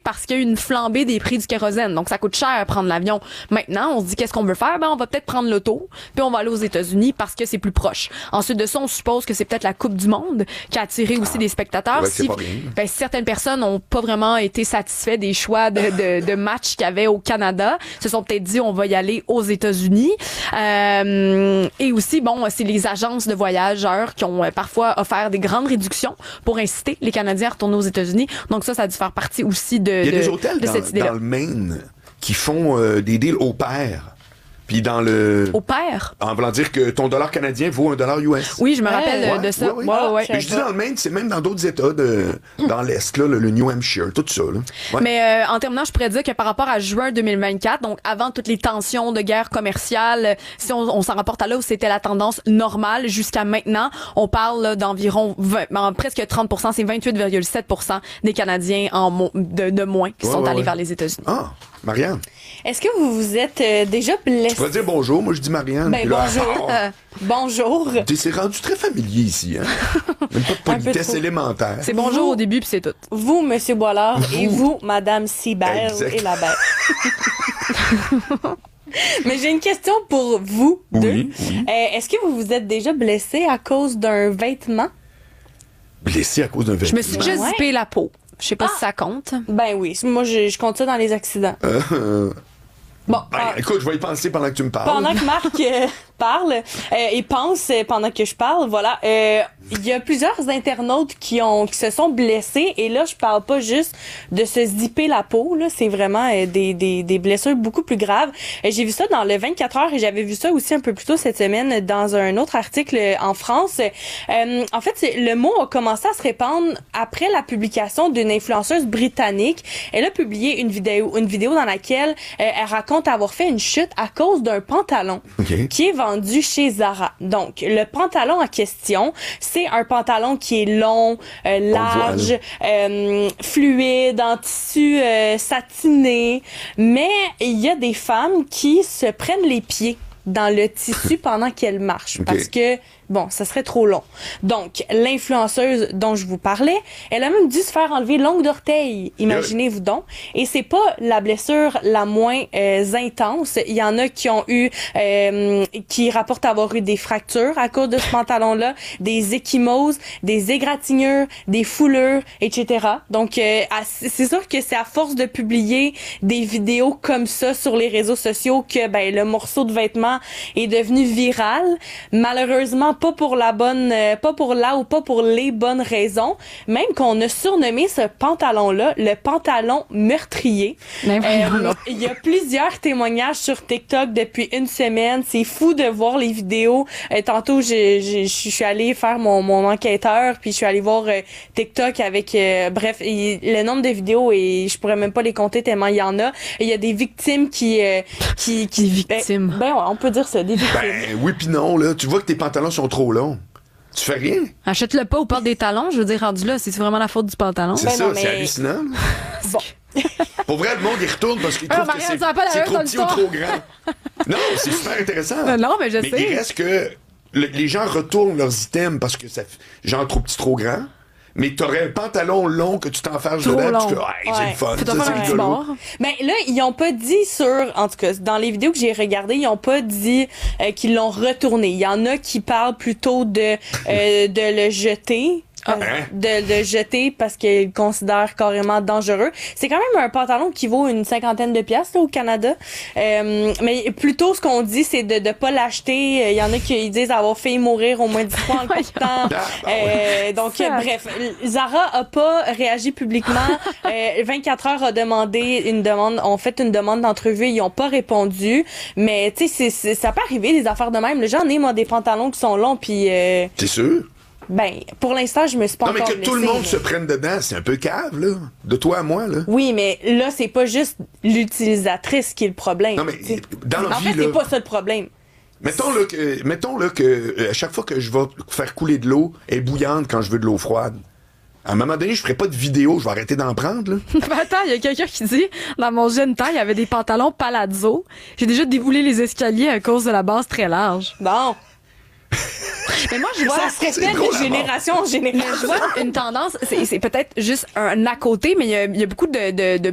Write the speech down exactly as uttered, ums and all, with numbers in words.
parce qu'il y a eu une flambée des prix du kérosène. Donc, ça coûte cher à prendre l'avion. Maintenant, on se dit, qu'est-ce qu'on veut faire? Ben, on va peut-être prendre l'auto, puis on va aller aux États-Unis parce que c'est plus proche. Ensuite de ça, on suppose que c'est peut-être la Coupe du Monde qui a attiré aussi ah, des spectateurs. Ouais, si, ben, si certaines personnes n'ont pas vraiment été satisfaits des choix de, de, de matchs qu'il y avait au Canada, se sont peut-être dit, on va y aller aux États-Unis. Euh, et aussi, bon, c'est les agences de voyageurs qui ont euh, parfois offert des grandes réductions pour inciter les Canadiens à retourner aux États-Unis. Donc ça, ça a dû faire partie aussi de, Il y a de, des hôtels de dans, cette idée-là. dans le Maine qui font euh, des deals au pair. Puis dans le... Au pair? En voulant dire que ton dollar canadien vaut un dollar U S. Oui, je me rappelle ouais, de ça. Ouais, ouais, ouais. ouais. Mais je dis dans le Maine, c'est même dans d'autres États de, dans l'Est, là, le, le New Hampshire, tout ça. Là. Ouais. Mais euh, en terminant, je pourrais dire que par rapport à juin deux mille vingt-quatre, donc avant toutes les tensions de guerre commerciale, si on, on s'en rapporte à là où c'était la tendance normale jusqu'à maintenant, on parle là, d'environ vingt, ben, presque trente pour cent, c'est vingt-huit virgule sept pour cent des Canadiens en mo- de, de moins qui ouais, sont ouais, allés ouais. vers les États-Unis. Ah, Marianne. Est-ce que vous vous êtes euh, déjà blessé? Tu pourrais dire bonjour, moi je dis Marianne. Ben, là, bonjour. ah, Euh, bonjour. T'es c'est rendu très familier ici, hein? Même pas de politesse élémentaire. C'est bonjour Vous- au début puis c'est tout. Vous, Monsieur Boilard, Vous. et vous, Madame Sibert Exact. et la bête. Mais j'ai une question pour vous Oui, deux. oui. Euh, est-ce que vous vous êtes déjà blessé à cause d'un vêtement? Blessé à cause d'un vêtement. Je me suis déjà Ouais. zippé la peau. Je sais pas Ah. si ça compte. Ben oui, moi je, je compte ça dans les accidents. Euh, euh, Bon, ben, ah, écoute, je vais y penser pendant que tu me parles. pendant que Marc euh, parle euh, et pense euh, pendant que je parle, voilà, euh, il y a plusieurs internautes qui ont qui se sont blessés et là je parle pas juste de se zipper la peau, là, c'est vraiment euh, des, des des blessures beaucoup plus graves. Euh, j'ai vu ça dans le vingt-quatre heures et j'avais vu ça aussi un peu plus tôt cette semaine dans un autre article euh, en France. Euh, en fait, c'est, le mot a commencé à se répandre après la publication d'une influenceuse britannique. Elle a publié une vidéo une vidéo dans laquelle euh, elle raconte avoir fait une chute à cause d'un pantalon OK. qui est vendu chez Zara. Donc, le pantalon en question, c'est un pantalon qui est long, euh, large, euh, fluide, en tissu euh, satiné. Mais il y a des femmes qui se prennent les pieds dans le tissu pendant qu'elles marchent. Okay. Parce que, bon, ça serait trop long. Donc, l'influenceuse dont je vous parlais, elle a même dû se faire enlever l'ongle d'orteil. Imaginez-vous donc. Et c'est pas la blessure la moins euh, intense. Il y en a qui ont eu, euh, qui rapportent avoir eu des fractures à cause de ce pantalon-là, des ecchymoses, des égratignures, des foulures, et cetera. Donc, euh, à- c'est sûr que c'est à force de publier des vidéos comme ça sur les réseaux sociaux que, ben, le morceau de vêtement est devenu viral. Malheureusement, pas pour la bonne, euh, pas pour la ou pas pour les bonnes raisons. Même qu'on a surnommé ce pantalon-là le pantalon meurtrier. Ben voyons Euh, donc. Il y a plusieurs témoignages sur TikTok depuis une semaine. C'est fou de voir les vidéos. Euh, tantôt, j'ai- j'ai- je suis allée faire mon, mon enquêteur, puis je suis allée voir euh, TikTok avec... euh, bref, il- le nombre de vidéos, et je pourrais même pas les compter tellement il y en a. Et il y a des victimes qui... euh, qui, qui Des victimes. Ben, ben ouais, on peut dire ça, des victimes. Ben oui pis non, là. Tu vois que tes pantalons sont trop longs. Tu fais rien. Achète-le pas ou porte des talons. Je veux dire, rendu là, c'est vraiment la faute du pantalon. C'est Ben ça, non, c'est mais- hallucinant. Bon. Pour vrai, le monde y retourne parce qu'il Ah, trouve que Marianne, c'est, ça a pas c'est d'allure trop dans petit ou l'histoire. trop grand. Non, c'est super intéressant. Ben non, mais je Mais sais. il reste que le- les gens retournent leurs items parce que ça fait genre trop petit, trop grand. Mais t'aurais un pantalon long que tu t'enfermes Trop dedans, long. tu fais, hey, c'est Ouais. le fun, Faut ça, en faire c'est un petit rigolo. bord. Ben là, ils ont pas dit sur, en tout cas, dans les vidéos que j'ai regardées, ils ont pas dit euh, qu'ils l'ont retourné. Il y en a qui parlent plutôt de euh, de le jeter. euh, Hein? de le jeter parce qu'ils le considèrent carrément dangereux. C'est quand même un pantalon qui vaut une cinquantaine de piastres là, au Canada. Euh, mais plutôt ce qu'on dit, c'est de ne pas l'acheter. Il y en a qui disent avoir fait mourir au moins dix fois en le portant. Ah, ben Euh, donc, Ça. euh, bref, Zara a pas réagi publiquement. Euh, vingt-quatre heures a demandé une demande, ont fait une demande d'entrevue, ils ont pas répondu. Mais tu sais, c'est- c'est- ça peut arriver des affaires de même. J'en ai moi des pantalons qui sont longs, puis euh, T'es sûr? ben pour l'instant je me suis pas Non, mais encore que tout le blessée, monde mais- se prenne dedans, c'est un peu cave, là. De toi à moi, là. Oui, mais là c'est pas juste l'utilisatrice qui est le problème. Non, mais t'sais. dans la en vie, fait, là- c'est pas ça le problème. Mettons là que, mettons là que euh, à chaque fois que je vais faire couler de l'eau, elle est bouillante quand je veux de l'eau froide. À un moment donné, je ferai pas de vidéo, je vais arrêter d'en prendre, là. Ben attends, il y a quelqu'un qui dit, dans mon jeune temps, il y avait des pantalons palazzo. J'ai déjà déboulé les escaliers à cause de la base très large. Bon, Mais moi, je vois, ça se c'est répète drôle de à mort. génération en je génération. vois une tendance, c'est, c'est peut-être juste un à côté, mais il y a, il y a beaucoup de, de, de